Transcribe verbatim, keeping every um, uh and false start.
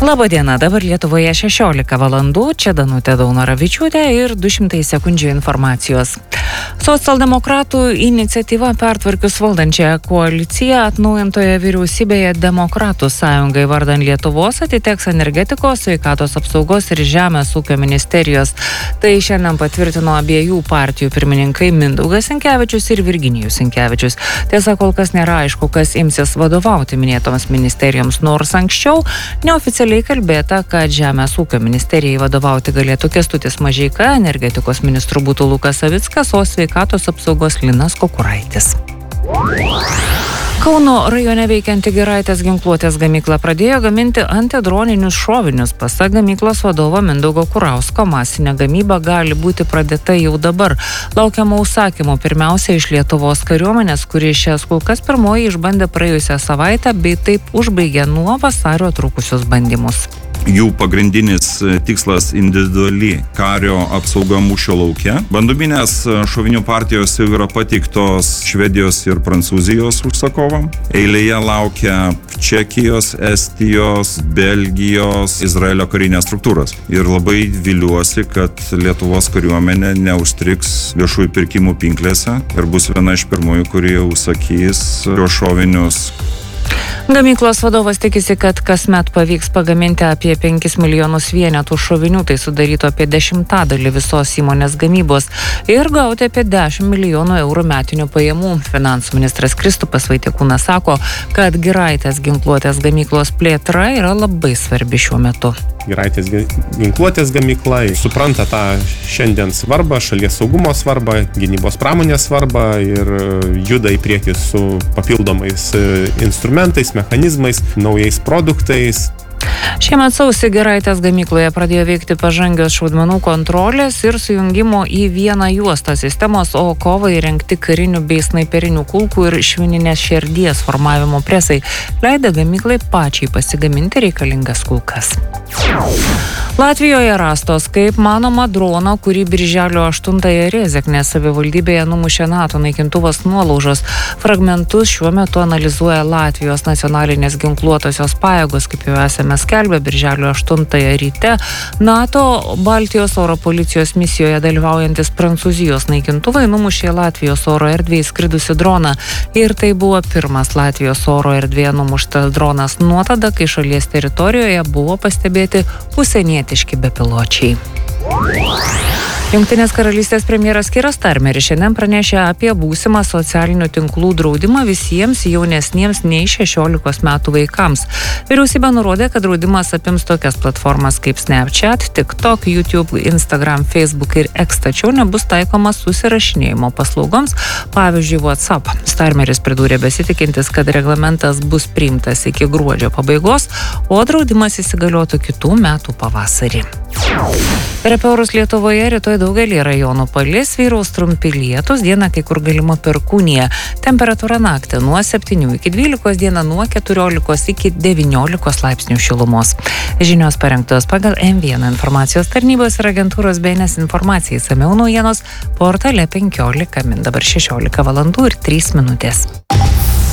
Labą dieną, dabar Lietuvoje šešiolika valandų, čia Danutė Daunoravičiūtė ir du šimtai sekundžių informacijos. Socialdemokratų iniciatyva pertvarkius valdančiąją koaliciją atnaujintoje vyriausybėje Demokratų sąjungai vardan Lietuvos atiteks energetikos, sveikatos apsaugos ir žemės ūkio ministerijos. Tai šiandien patvirtino abiejų partijų pirmininkai Mindaugas Sinkevičius ir Virginijus Sinkevičius. Tiesa, kol kas nėra aišku, kas imsis vadovauti minėtoms ministerijoms, nors anksčiau neoficialiai kalbėta, kad žemės ūkio ministerijai vadovauti galėtų Kęstutis Mažeika, energetikos ministru būtų Lukas Savickas, o sveikatos apsaugos Linas Kukuraitis. Kauno rajone veikianti Giraitės ginkluotės gamykla pradėjo gaminti antidroninius šovinius. Pasak gamyklos vadovo Mindaugo Kurausko, masinė gamyba gali būti pradėta jau dabar. Laukiama užsakymų pirmiausia iš Lietuvos kariuomenės, kuri šias kulkas pirmoji išbandė praėjusią savaitę, bei taip užbaigė nuo vasario trukusius bandymus. Jų pagrindinis tikslas individuali kario apsauga mūšio lauke. Bandominės šovinių partijos jau yra pateiktos Švedijos ir Prancūzijos užsakovam. Eilėje laukia Čekijos, Estijos, Belgijos, Izraelio karinės struktūros. Ir labai viliuosi, kad Lietuvos kariuomenė neužstriks viešųjų pirkimų pinklėse ir bus viena iš pirmųjų, kurie užsakys šios šovinius. Gamyklos vadovas tikisi, kad kasmet pavyks pagaminti apie penkis milijonus vienetų šovinių, tai sudarytų apie dešimtadalį visos įmonės gamybos ir gauti apie dešimt milijonų eurų metinių pajamų. Finansų ministras Kristupas Vaitiekūnas sako, kad Giraitės ginkluotės gamyklos plėtra yra labai svarbi šiuo metu. Giraitės ginkluotės gamykla supranta tą šiandien svarbą, šalies saugumo svarbą, gynybos pramonės svarbą ir juda į priekį su papildomais instrumentais, mechanizmais, naujais produktais. Šiemet sausį Giraitės gamykloje pradėjo veikti pažangios šaudmenų kontrolės ir sujungimo į vieną juostą sistemos, o kovai įrengti karinių bei snaiperinių kulkų ir švininės šerdies formavimo presai leido gamyklai pačiai pasigaminti reikalingas kulkas. Latvijoje rastos, kaip manoma, drono, kurį birželio aštuntąją Rėzeknės savivaldybėje numušė NATO naikintuvas nuolaužos. Fragmentus šiuo metu analizuoja Latvijos nacionalinės ginkluotosios pajėgos, kaip jau esame skelbę birželio aštuntąją ryte. NATO Baltijos oro policijos misijoje dalyvaujantis Prancūzijos naikintuvai numušė Latvijos oro erdvėje skridusi droną. Ir tai buvo pirmas Latvijos oro erdvėje numuštas dronas nuo tada, kai šalies teritorijoje buvo pastebėti užsienietiški bepiločiai. Jungtinės karalystės premjeras Keiras Starmeris šiandien pranešė apie būsimą socialinių tinklų draudimą visiems jaunesniems nei šešiolikos metų vaikams. Vyriausybė nurodė, kad draudimas apims tokias platformas kaip Snapchat, TikTok, YouTube, Instagram, Facebook ir X, tačiau nebus taikomas susirašinėjimo paslaugoms, pavyzdžiui, WhatsApp. Starmeris pridūrė besitikintis, kad reglamentas bus priimtas iki gruodžio pabaigos, o draudimas įsigaliotų kitų metų pavasarį. Per apie orus Lietuvoje rytoj daugelį rajonų palis, vyraus trumpi lietūs, dieną kai kur galima perkūnija. Temperatūra naktį nuo septynių iki dvylikos, dieną nuo keturiolikos iki devyniolikos laipsnių šilumos. Žinios parengtos pagal M vieną informacijos tarnybos ir agentūros B N S informacijai. Išsamiau naujienos portale penkiolika min, dabar šešiolika valandų ir trys minutės.